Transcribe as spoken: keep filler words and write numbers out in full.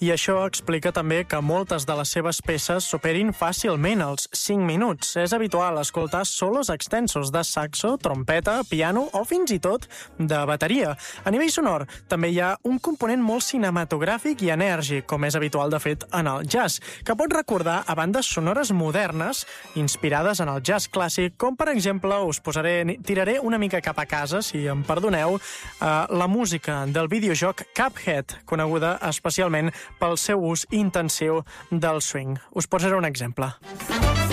I això explica també que moltes de les seves peces superin fàcilment els cinc minuts. És habitual escoltar solos extensos de saxo, trompeta, piano o fins i tot de bateria. A nivell sonor, també hi ha un component molt cinematogràfic i enèrgic, com és habitual, de fet, en el jazz, que pot recordar a bandes sonores modernes inspirades en el jazz clàssic, com, per exemple, us posaré, tiraré una mica cap a casa, si em perdoneu, eh, la música del videojoc Cuphead, coneguda especialment pel seu ús intensiu del swing. Us posaré un exemple.